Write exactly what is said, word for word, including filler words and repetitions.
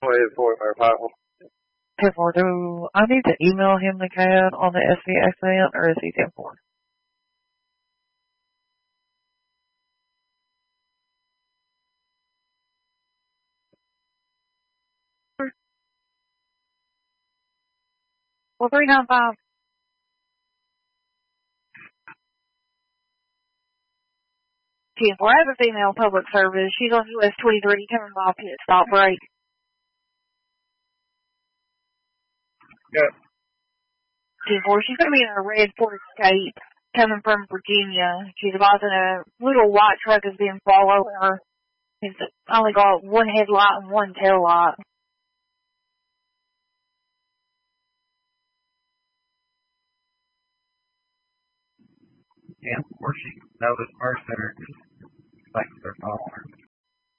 Wait for our Bible. ten four, do I need to email him the C A D on the S V accent, or is he ten four? Well, three nine five. ten four, I have a female public service. She's on U S twenty-three, coming by pit stop break. Yeah. ten four, she's going to be in a red Ford Escape coming from Virginia. She's about in a little white truck is being followed her. It's only got one headlight and one tail light. Yeah, of course she knows this person or just thinks they're following her.